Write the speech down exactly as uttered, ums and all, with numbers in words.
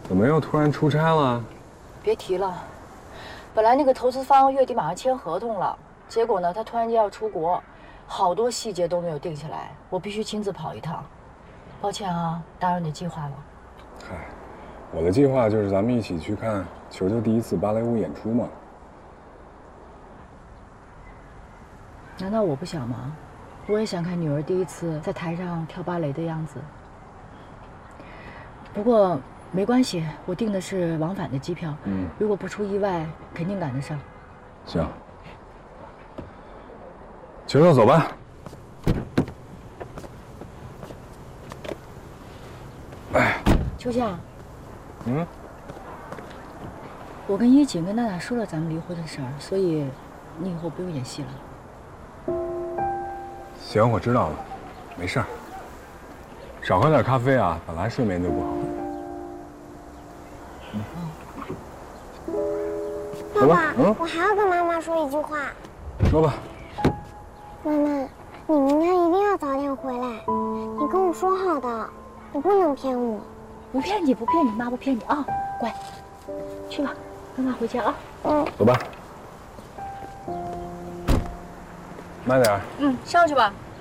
怎么又突然出差了？ 别提了，本来那个投资方月底马上签合同了，结果呢，他突然间要出国，好多细节都没有定下来，我必须亲自跑一趟。抱歉啊，打扰你的计划了。 嗨，我的计划就是咱们一起去看球球第一次芭蕾舞演出嘛。 难道我不想吗？我也想看女儿第一次在台上跳芭蕾的样子。不过没关系，我订的是往返的机票。嗯，如果不出意外，肯定赶得上。 行，球球走吧。哎， 秋夏， 嗯， 我跟一景跟娜娜说了咱们离婚的事儿，所以你以后不用演戏了。 行，我知道了，没事儿。少喝点咖啡啊，本来睡眠就不好。嗯。 爸爸，嗯，我还要跟妈妈说一句话。 说吧。 妈妈，你明天一定要早点回来，你跟我说好的，你不能骗我。 不骗你，不骗你，妈不骗你啊，乖，去吧，妈妈回家啊。 嗯。 走吧。慢点。 嗯，上去吧。